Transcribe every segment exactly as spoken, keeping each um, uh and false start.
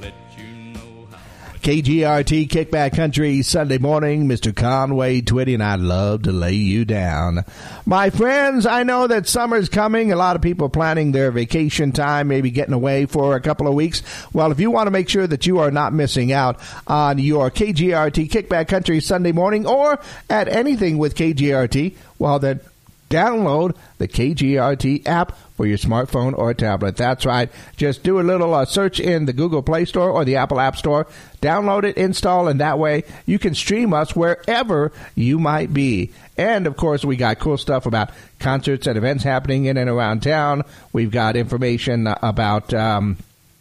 K G R T Kickback Country Sunday morning. Mister Conway Twitty, and I'd love to lay you down. My friends, I know that summer's coming. A lot of people planning their vacation time, maybe getting away for a couple of weeks. Well, if you want to make sure that you are not missing out on your K G R T Kickback Country Sunday morning or at anything with K G R T, well, then download the K G R T app for your smartphone or tablet. That's right. Just do a little uh, search in the Google Play Store or the Apple App Store. Download it, install, and that way you can stream us wherever you might be. And, of course, we got cool stuff about concerts and events happening in and around town. We've got information about um,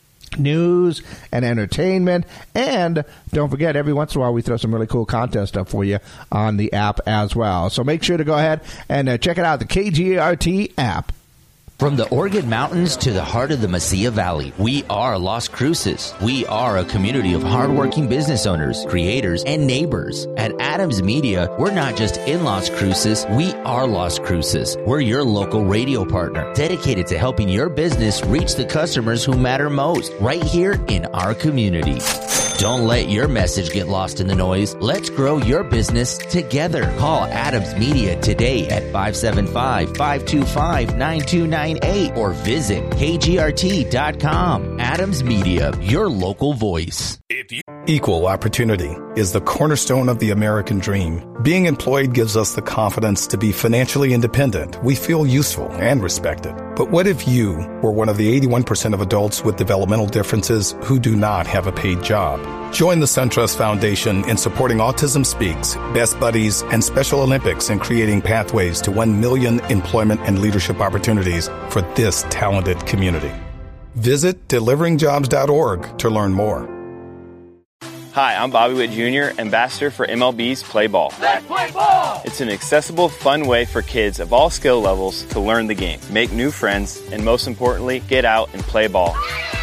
news and entertainment. And don't forget, every once in a while we throw some really cool content stuff for you on the app as well. So make sure to go ahead and uh, check it out, the K G R T app. From the Oregon Mountains to the heart of the Mesilla Valley, we are Las Cruces. We are a community of hardworking business owners, creators, and neighbors. At Adams Media, we're not just in Las Cruces, we are Las Cruces. We're your local radio partner, dedicated to helping your business reach the customers who matter most, right here in our community. Don't let your message get lost in the noise. Let's grow your business together. Call Adams Media today at five seven five, five two five, nine two nine eight or visit K G R T dot com. Adams Media, your local voice. Equal opportunity is the cornerstone of the American dream. Being employed gives us the confidence to be financially independent. We feel useful and respected. But what if you were one of the eighty-one percent of adults with developmental differences who do not have a paid job? Join the SunTrust Foundation in supporting Autism Speaks, Best Buddies, and Special Olympics in creating pathways to one million employment and leadership opportunities for this talented community. Visit delivering jobs dot org to learn more. Hi, I'm Bobby Witt Junior, ambassador for M L B's Play Ball. Let's play ball! It's an accessible, fun way for kids of all skill levels to learn the game, make new friends, and most importantly, get out and play ball.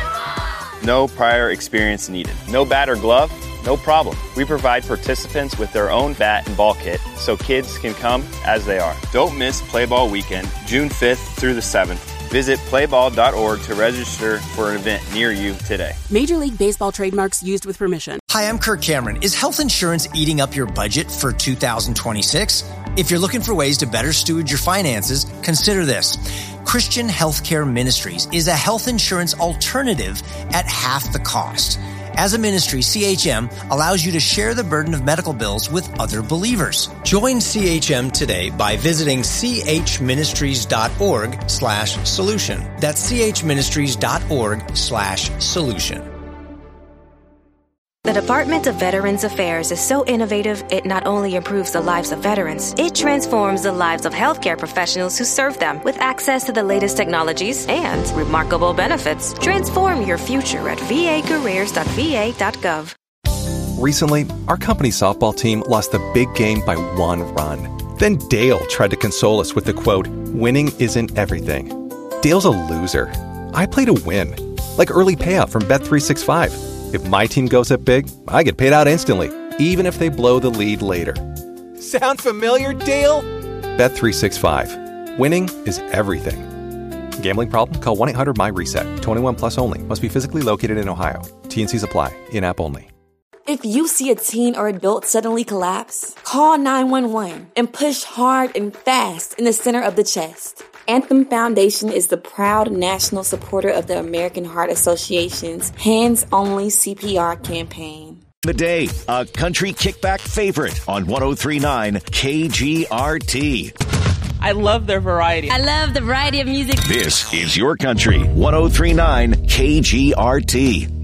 No prior experience needed. No bat or glove? No problem. We provide participants with their own bat and ball kit so kids can come as they are. Don't miss Play Ball Weekend, June fifth through the seventh. Visit play ball dot org to register for an event near you today. Major League Baseball trademarks used with permission. Hi, I'm Kirk Cameron. Is health insurance eating up your budget for two thousand twenty-six? If you're looking for ways to better steward your finances, consider this. Christian Healthcare Ministries is a health insurance alternative at half the cost. As a ministry, C H M allows you to share the burden of medical bills with other believers. Join C H M today by visiting c h ministries dot org slash solution. That's c h ministries dot org slash solution. The Department of Veterans Affairs is so innovative, it not only improves the lives of veterans, it transforms the lives of healthcare professionals who serve them with access to the latest technologies and remarkable benefits. Transform your future at v a careers dot v a dot gov. Recently, our company softball team lost the big game by one run. Then Dale tried to console us with the quote, "Winning isn't everything." Dale's a loser. I play to win, like early payout from Bet three sixty-five. If my team goes up big, I get paid out instantly, even if they blow the lead later. Sound familiar, Dale? Bet three sixty-five. Winning is everything. Gambling problem? Call one eight hundred M Y reset. twenty-one plus only. Must be physically located in Ohio. T and C's apply. In-app only. If you see a teen or adult suddenly collapse, call nine one one and push hard and fast in the center of the chest. Anthem Foundation is the proud national supporter of the American Heart Association's Hands Only C P R campaign. The day, a country kickback favorite on one oh three point nine K G R T. I love their variety. I love the variety of music. This is your country, one oh three point nine K G R T.